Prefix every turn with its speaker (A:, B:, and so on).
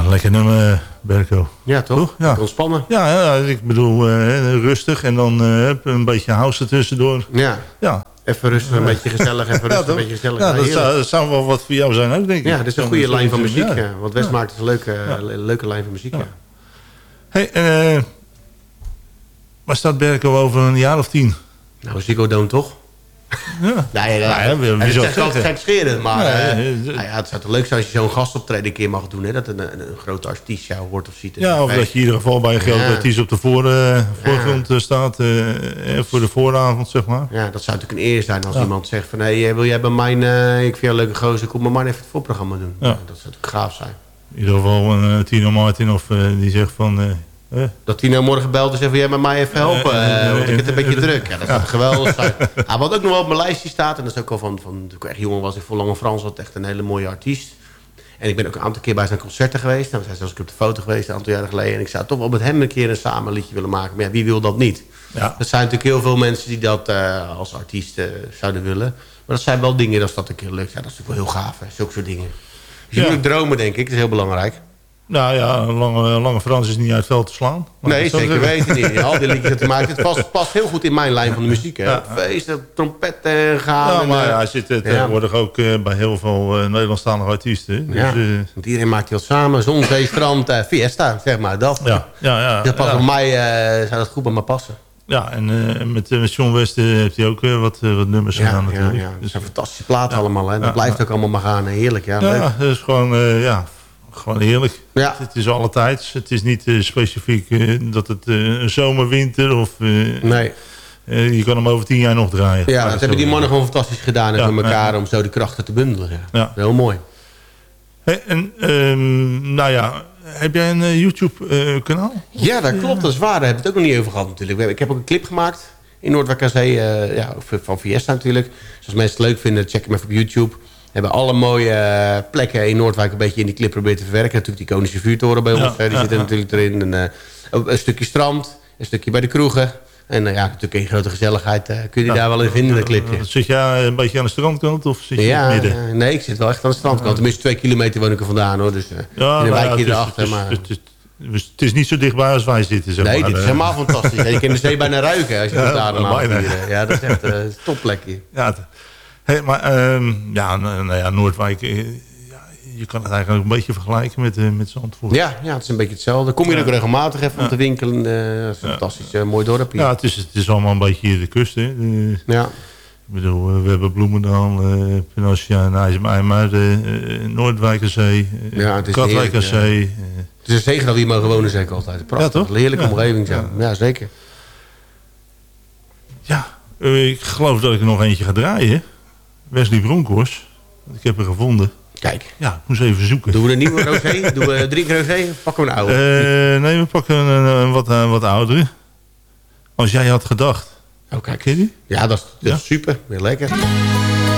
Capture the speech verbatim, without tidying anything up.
A: lekker nummer, Berko.
B: Ja, toch? toch?
A: Ja.
B: Ontspannen.
A: Ja, ja, ik bedoel, uh, rustig en dan uh, een beetje house ertussendoor.
B: Ja.
A: Ja.
B: Even rustig, een beetje gezellig, even rustig,
A: ja,
B: een beetje gezellig.
A: Ja, dat zou, dat zou wel wat voor jou zijn ook, denk ik.
B: Ja, dat is een goede lijn van muziek.
A: Ja.
B: Want West
A: ja.
B: maakt een leuke, ja. leuke lijn van muziek, ja. ja.
A: Hey, uh, waar staat Berko over een jaar of tien?
B: Nou, Ziggo Dome toch?
A: Ja.
B: Nee,
A: ja, ja,
B: ja,
A: wie
B: het is altijd gek scheren, maar
A: ja,
B: uh, nou ja, het zou toch leuk zijn als je zo'n gastoptreden een keer mag doen. Hè? Dat een, een, een grote artiest jou hoort of ziet.
A: Ja, of dat je in ieder geval bij een grote ja. artiest op de voor, uh, voorgrond ja. staat. Uh, voor de vooravond, zeg maar.
B: Ja, dat zou natuurlijk een eer zijn als ja. iemand zegt van... hé, hey, wil jij bij mij, uh, ik vind jou een leuke gozer, kom maar maar even het voorprogramma doen. Ja. Ja, dat zou natuurlijk gaaf zijn.
A: In ieder geval een uh, Tino Martin of uh, die zegt van... Uh,
B: Uh. Dat Tino morgen belt en zegt, wil jij met mij even helpen? Uh, uh, want ik heb het een beetje druk. Ja, dat zou ja. geweldig zijn. Ah, wat ook nog wel op mijn lijstje staat, en dat is ook al van, van toen ik echt jong was, ik voor Lange Frans had echt een hele mooie artiest. En ik ben ook een aantal keer bij zijn concerten geweest. Nou, we zijn zelfs op de foto geweest een aantal jaren geleden. En ik zou toch wel met hem een keer een samen liedje willen maken. Maar ja, wie wil dat niet? Ja. Er zijn natuurlijk heel veel mensen die dat uh, als artiest uh, zouden willen. Maar dat zijn wel dingen, als dat een keer lukt. Ja, dat is natuurlijk wel heel gaaf, hè, zulke soort dingen. Dus je ja. moet dromen, denk ik. Dat is heel belangrijk.
A: Nou ja, Lange, Lange Frans is niet uit het veld te slaan.
B: Nee, zeker weten niet. Al die liedjes dat hij maakt, het past, past heel goed in mijn lijn van de muziek. Hè. Ja. Feesten, trompetten gaan.
A: Ja, maar en, ja, hij zit tegenwoordig ja. ook uh, bij heel veel uh, Nederlandstalige artiesten. Dus,
B: ja, uh, want iedereen maakt heel samen. Zon, zee, strand, uh, fiesta, zeg maar. Dat,
A: ja, ja, ja,
B: dat past
A: ja.
B: bij mij, uh, zou dat goed bij me passen.
A: Ja, en uh, met, met John West uh, heeft hij ook uh, wat, uh, wat nummers
B: ja,
A: gedaan natuurlijk.
B: Ja, ja. Dat zijn fantastische platen ja. allemaal. Hè. Dat ja, blijft ja. ook allemaal maar gaan. Heerlijk, ja.
A: Ja, ja, dat is gewoon... Uh, ja. Gewoon heerlijk.
B: Ja.
A: Het is alle tijds. Het is niet uh, specifiek uh, dat het uh, een zomer, winter of... Uh,
B: nee.
A: Uh, je kan hem over tien jaar nog draaien.
B: Ja, dat, dat hebben die mannen gewoon fantastisch gedaan ja, met elkaar ja. om zo de krachten te bundelen. Ja. Ja. Heel mooi.
A: Hey, en um, nou ja, heb jij een uh, YouTube kanaal?
B: Uh, ja, dat klopt. Dat is waar. Daar hebben we het ook nog niet over gehad natuurlijk. Ik heb ook een clip gemaakt in Noordwijk aan Zee. Uh, ja, van Fiesta natuurlijk. Dus als mensen het leuk vinden, check hem even op YouTube. We hebben alle mooie plekken in Noordwijk een beetje in die clip proberen te verwerken. Natuurlijk die Koningse Vuurtoren bij ons, ja, die ja, zit er ja. natuurlijk erin. En, uh, een stukje strand, een stukje bij de kroegen. En uh, ja, natuurlijk in grote gezelligheid uh, kun je ja. daar wel in vinden, dat clipje.
A: Zit jij een beetje aan de strandkant of zit je
B: ja,
A: in het midden?
B: Uh, nee, ik zit wel echt aan de strandkant. Tenminste twee kilometer woon ik er vandaan, hoor. Dus uh, ja, in een wijkje
A: ja,
B: erachter.
A: Het,
B: maar...
A: het, het, het, het is niet zo dichtbij als wij zitten, zeg
B: nee,
A: maar.
B: dit is helemaal fantastisch. Je kan de zee bijna ruiken als je ja, daar aan Ja, dat is echt uh, een topplekje.
A: Ja, hey, maar um, ja, nou ja, Noordwijk, uh, ja, je kan het eigenlijk een beetje vergelijken met, uh, met Zandvoort.
B: Ja, ja, het is een beetje hetzelfde. Kom je ja. ook regelmatig even ja. om te winkelen. Uh, dat is een ja. fantastisch uh, mooi dorp hier.
A: Ja, het is, het is allemaal een beetje hier de kust. Hè. Uh,
B: ja.
A: Ik bedoel, uh, we hebben Bloemendaal, uh, Penosia en IJsselmuiden, uh, Noordwijkerzee, uh, ja, Katwijkerzee. Ja. Uh,
B: het is een zegen dat we hier mogen wonen, zeker altijd. Prachtig, ja, toch? Heerlijke ja. omgeving. Ja. ja, zeker.
A: Ja, uh, ik geloof dat ik er nog eentje ga draaien. Wesley Bronkhorst. Ik heb hem gevonden.
B: Kijk.
A: Ja, ik moest even zoeken.
B: Doen we een nieuwe rosé? Doen we drie rosé? Pakken we een oude?
A: Uh, nee, we pakken een, een, een wat, een wat oudere. Als jij had gedacht.
B: Oh, kijk.
A: Ken je die?
B: Ja, dat is, dat is ja? super. Weer lekker.